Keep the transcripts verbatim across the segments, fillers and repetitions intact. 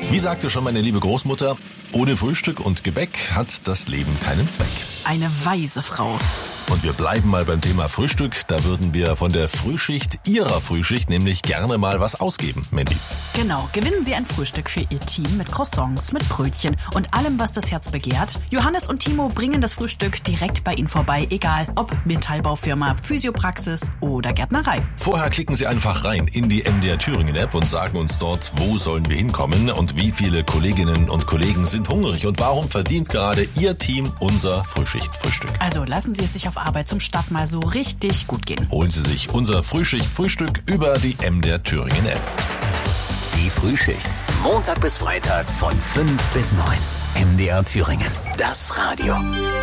Wie sagte schon meine liebe Großmutter, ohne Frühstück und Gebäck hat das Leben keinen Zweck. Eine weise Frau. Und wir bleiben mal beim Thema Frühstück. Da würden wir von der Frühschicht Ihrer Frühschicht nämlich gerne mal was ausgeben, Mandy. Genau, gewinnen Sie ein Frühstück für Ihr Team mit Croissants, mit Brötchen und allem, was das Herz begehrt. Johannes und Timo bringen das Frühstück direkt bei Ihnen vorbei, egal ob Metallbaufirma, Physiopraxis oder Gärtnerei. Vorher klicken Sie einfach rein in die M D R Thüringen App und sagen uns dort, wo sollen wir hinkommen und wie viele Kolleginnen und Kollegen sind hungrig und warum verdient gerade Ihr Team unser Frühschicht-Frühstück. Also lassen Sie es sich auf Arbeit zum Start mal so richtig gut gehen. Holen Sie sich unser Frühschicht-Frühstück über die M D R Thüringen App. Die Frühschicht. Montag bis Freitag von fünf bis neun. M D R Thüringen. Das Radio.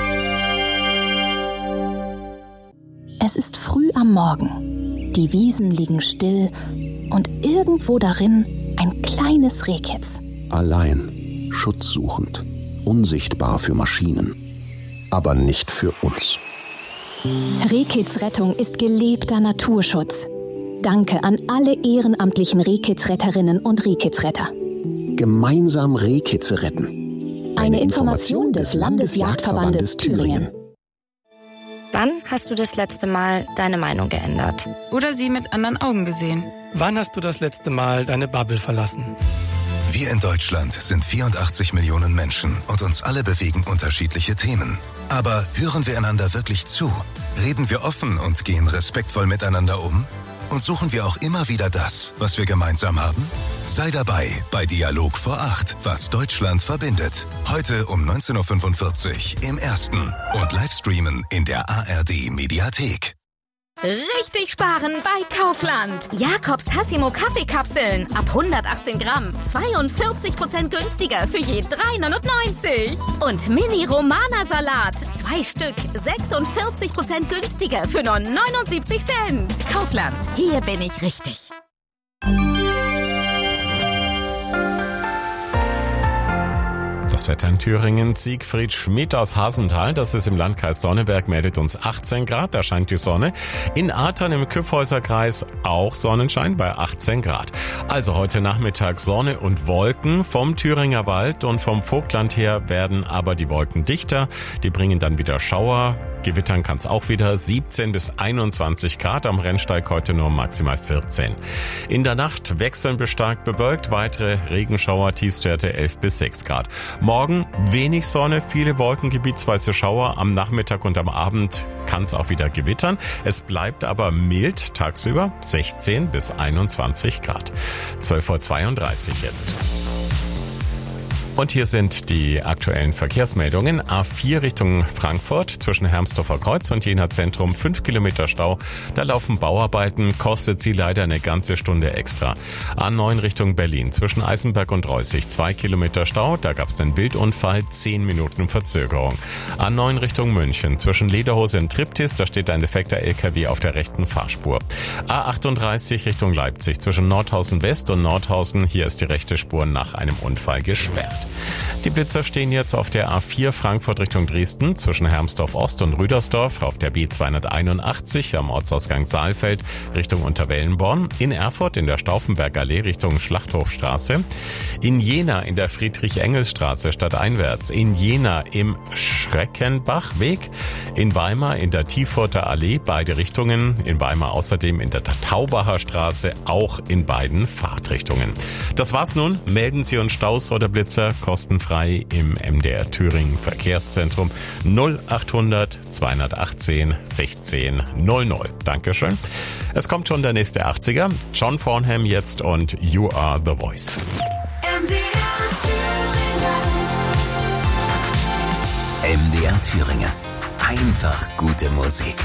Es ist früh am Morgen. Die Wiesen liegen still und irgendwo darin ein kleines Rehkitz. Allein, schutzsuchend, unsichtbar für Maschinen, aber nicht für uns. Rehkitzrettung ist gelebter Naturschutz. Danke an alle ehrenamtlichen Rehkitzretterinnen und Rehkitzretter. Gemeinsam Rehkitze retten. Eine Information des Landesjagdverbandes Thüringen. Wann hast du das letzte Mal deine Meinung geändert? Oder sie mit anderen Augen gesehen? Wann hast du das letzte Mal deine Bubble verlassen? Wir in Deutschland sind vierundachtzig Millionen Menschen und uns alle bewegen unterschiedliche Themen. Aber hören wir einander wirklich zu? Reden wir offen und gehen respektvoll miteinander um? Und suchen wir auch immer wieder das, was wir gemeinsam haben? Sei dabei bei Dialog vor acht, was Deutschland verbindet. Heute um neunzehn Uhr fünfundvierzig im Ersten und Livestreamen in der A R D Mediathek. Richtig sparen bei Kaufland. Jakobs Tassimo Kaffeekapseln ab hundertachtzehn Gramm. zweiundvierzig Prozent günstiger für je drei neunundneunzig. Und Mini Romana Salat. Zwei Stück. sechsundvierzig Prozent günstiger für nur neunundsiebzig Cent. Kaufland. Hier bin ich richtig. Das Wetter in Thüringen. Siegfried Schmidt aus Hasenthal, das ist im Landkreis Sonneberg, meldet uns achtzehn Grad, da scheint die Sonne. In Artern im Kyffhäuserkreis auch Sonnenschein bei achtzehn Grad. Also heute Nachmittag Sonne und Wolken vom Thüringer Wald und vom Vogtland her werden aber die Wolken dichter. Die bringen dann wieder Schauer. Gewittern kann es auch wieder. siebzehn bis einundzwanzig Grad, am Rennsteig heute nur maximal vierzehn. In der Nacht wechseln bis stark bewölkt, weitere Regenschauer, Tiefstwerte elf bis sechs Grad. Morgen wenig Sonne, viele Wolken, gebietsweise Schauer. Am Nachmittag und am Abend kann es auch wieder gewittern. Es bleibt aber mild, tagsüber sechzehn bis einundzwanzig Grad. zwölf Uhr zweiunddreißig jetzt. Und hier sind die aktuellen Verkehrsmeldungen. A vier Richtung Frankfurt zwischen Hermsdorfer Kreuz und Jena Zentrum fünf Kilometer Stau. Da laufen Bauarbeiten, kostet sie leider eine ganze Stunde extra. A neun Richtung Berlin zwischen Eisenberg und Reußig zwei Kilometer Stau. Da gab es einen Wildunfall, zehn Minuten Verzögerung. A neun Richtung München zwischen Lederhose und Triptis. Da steht ein defekter L K W auf der rechten Fahrspur. A achtunddreißig Richtung Leipzig zwischen Nordhausen West und Nordhausen. Hier ist die rechte Spur nach einem Unfall gesperrt. Die Blitzer stehen jetzt auf der A vier Frankfurt Richtung Dresden zwischen Hermsdorf Ost und Rüdersdorf, auf der B zweihunderteinundachtzig am Ortsausgang Saalfeld Richtung Unterwellenborn, in Erfurt in der Stauffenbergallee Richtung Schlachthofstraße, in Jena in der Friedrich-Engels-Straße stadteinwärts, in Jena im Schreckenbachweg, in Weimar in der Tiefurter Allee beide Richtungen, in Weimar außerdem in der Taubacher Straße auch in beiden Fahrtrichtungen. Das war's nun. Melden Sie uns Staus oder Blitzer kostenfrei im M D R Thüringen Verkehrszentrum null achthundert zweihundertachtzehn sechzehn null null. Dankeschön. Es kommt schon der nächste achtziger. John Farnham jetzt und You Are the Voice. M D R Thüringen. M D R Thüringen. Einfach gute Musik.